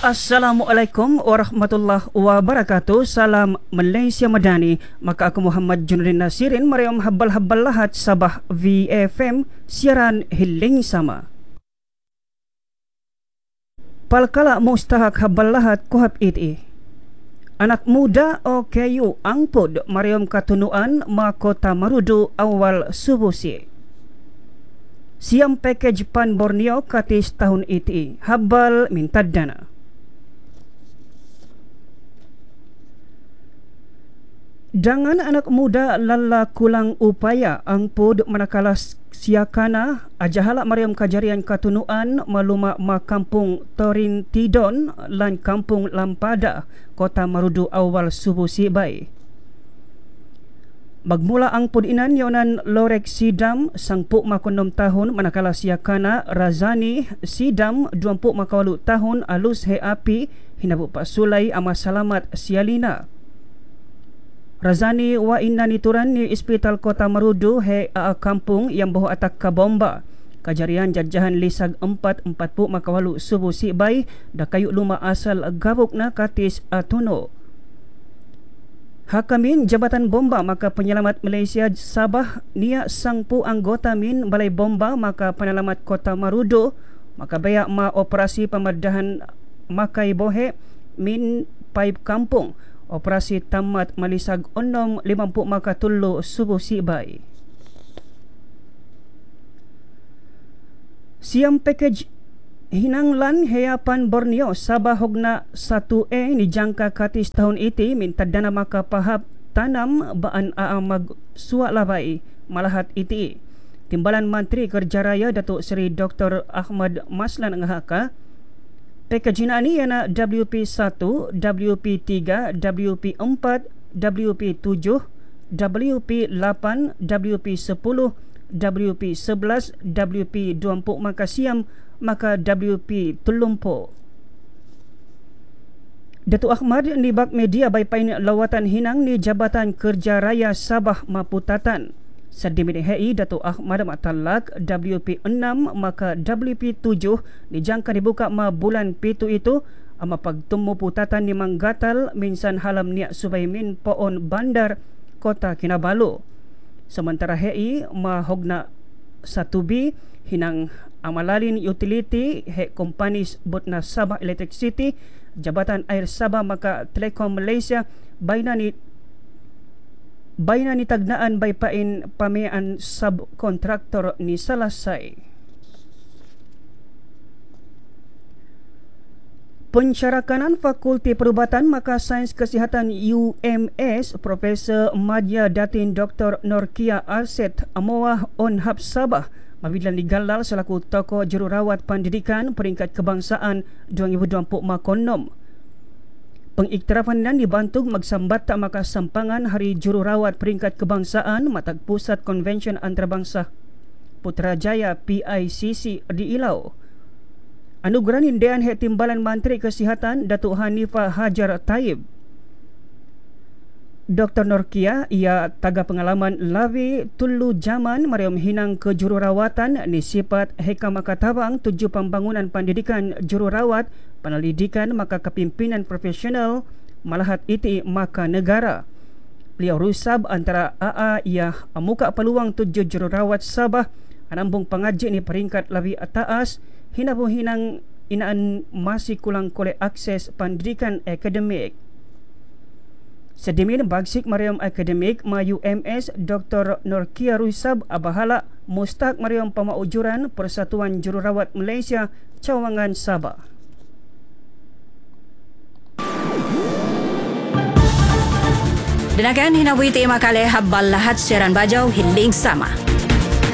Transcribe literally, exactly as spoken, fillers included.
Assalamualaikum warahmatullahi wabarakatuh. Salam Malaysia Madani. Maka aku Muhammad Junudin Nasirin Mariam Habal-Habal Lahat Sabah V F M siaran hiling sama. Palkala mustahak habal lahat kuhab iti. Anak muda o kayu angpod Mariam katunuan ma Kota Marudu awal subusi. Siam package pan Borneo katis tahun iti. Habal mintad dana. Jangan anak muda lala kulang upaya angpud manakala siakana ajahala Mariam kajarian katunuan maluma ma kampung Torin Tidon lan kampung Lampada Kota Marudu awal subuh sibai. Magmula angpud inan yonan Lorek Sidam sangpuk makonom tahun manakala siakana Razani Sidam duampuk makawalu tahun alus he api hinabu pasulai ama salamat sialina. Razani wa inna nituran ni Hospital Kota Marudu he a kampung yang boh atak ka bomba. Kajarian jajahan lisag empat empat pu makawalu subuh sibai da kayu luma asal gabuk na katis atuno. Hakamin Jabatan Bomba maka Penyelamat Malaysia Sabah niya sangpu anggota min Balai Bomba maka Penyelamat Kota Marudu maka bayak ma operasi pemadahan makai bohe min paip kampung. Operasi tamat malisag onom limampu maka tulu subuh sibai. Siam package hinanglan heapan Borneo Sabah hogna satu E ni jangka katis tahun iti minta dana maka pahap tanam baan aamag suak labai malahat iti. Timbalan Menteri Kerja Raya Datuk Seri Doktor Ahmad Maslan ngahaka package ini yana W P satu, W P tiga, W P empat, W P tujuh, W P lapan, W P sepuluh, W P sebelas, W P dua puluh maka siam maka W P telumpo. Datuk Ahmad ni bak media baipain lawatan hinang ni Jabatan Kerja Raya Sabah Maputatan. Sedimin hei Datuk Ahmad matalak W P enam maka W P tujuh dijangka dibuka ma bulan pitu itu ama pagtumu putatan ni manggatal minsan halam niak subay min poon bandar Kota Kinabalu. Sementara hei ma hogna satu B hinang amalalin utility he kompanis botna Sabah Electricity Jabatan Air Sabah maka Telekom Malaysia baina ni Baina ni tagnaan baypain pamean subkontraktor ni Salasay. Pencarakanan Fakulti Perubatan maka Sains Kesihatan U M S Profesor Madya Datin Doktor Norkia Arset Amoah Onhab Sabah mabidlan digalal selaku tokoh jururawat pendidikan peringkat kebangsaan dua ribu dua puluh makonom. Pengiktirafan dan dibantu magsambat tak maka sampangan Hari Jururawat Peringkat Kebangsaan matag Pusat Konvensyen Antarabangsa Putrajaya P I C C di Ilau. Anugerah nindian he Timbalan Menteri Kesihatan Datuk Hanifah Hajar Taib. Doktor Norkia ia taga pengalaman lawi tulu zaman mariam hinang ke jururawatan ni sifat heka maka tabang tuju pembangunan pendidikan jururawat pendidikan maka kepimpinan profesional malahat iti maka negara. Beliau rusab antara A A ia amuka peluang tuju jururawat Sabah anambung pengaji ni peringkat lawi ataas hinabu hinang inaan masih kulang kole akses pendidikan akademik. Sedimin bagsik Mariam Akademik ma U M S Doktor Norkia Rusab abahala mustak Mariam pamaujuran Persatuan Jururawat Malaysia Cawangan Sabah. Danakan hinabuhi tema kali habal lahat siaran bajau hiling sama.